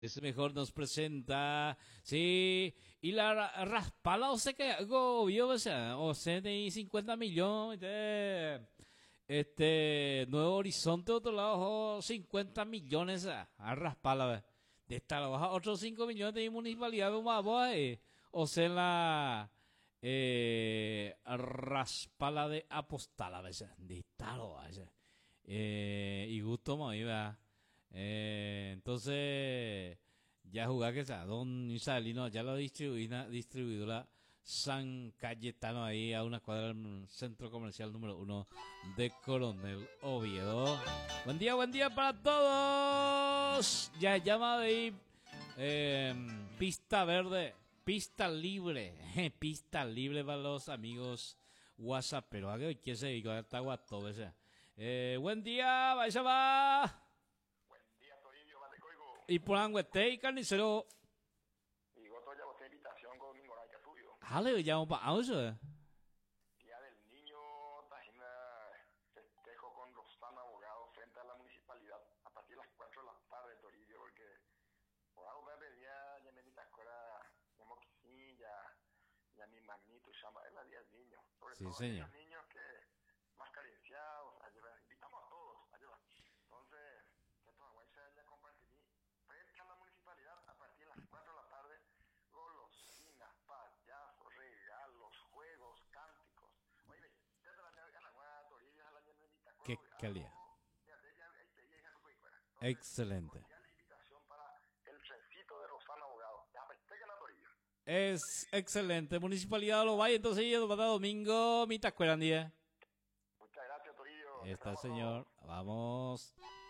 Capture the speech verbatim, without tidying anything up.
Ese mejor nos presenta, sí, y la ra- raspala, o sea que algo vio, o sea, o sea, de cincuenta millones de, este, Nuevo Horizonte, otro lado, oh, cincuenta millones a, a raspala, ve. De esta la baja, otros cinco millones de municipalidad, vamos a ver, o sea, la, eh, raspala de apostala, ve, de esta lo va, eh, y gusto, mo, iba. Eh, entonces, ya jugar que sea, Don Isalino, ya lo distribuí, una distribuidora San Cayetano ahí a una cuadra del centro comercial número uno de Coronel Oviedo. Buen día, buen día para todos. Ya llama de ahí, eh, pista verde, pista libre, pista libre para los amigos WhatsApp, pero haga que se diga, está guato, ese. Eh, buen día, vaya va. Buen día, Toribio, Matecoigo. Y por Anguete y Carnicero. Y goto ya voté invitación con Mingoraica suyo. Jale, llamo para eso. Día del Niño, tajina festejo con Rosana Abogado frente a la municipalidad a partir de las cuatro de la tarde, Toribio, porque Abogado Verde ya ya me invita a ya moquisí, ya ya mi magnito llama es la día del niño, sobre Sí, todo señor. aquellos niños que más carenciados, ayuda, invitamos a todos, ayuda. Entonces, que esto ya compartí frente a la municipalidad a partir de las cuatro de la tarde, golosinas, payasos, regalos, juegos, cánticos. Oye, ya te la llave a la nueva Toribia, a la llave de mi Qué tacuero, calidad. ya te ya ahí te llega tu cuicuera. Excelente. Cordial invitación para el trencito de Rosana Abogado. Ya me que la Toribia. Es excelente. Municipalidad de Los Valles, entonces ya para domingo, mitad cuarenta. Muchas gracias, Toribio. Está, señor. Vamos.